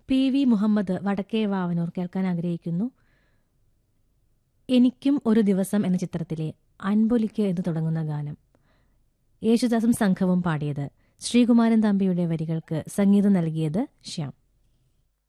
PV Muhammad വടക്കേ വാവനൂർ കേൾക്കാൻ ആഗ്രഹിക്കുന്നു. എനിക്കും ഒരു ദിവസം എന്ന ചിത്രത്തിലെ അൻപൊലിക്ക് എന്ന് തുടങ്ങുന്ന ഗാനം. യേശുദാസും സംഘവും പാടിയത്. ശ്രീകുമാരൻ തമ്പിയുടെ വരികൾക്ക് സംഗീതം നൽകിയത് ശ്യാം.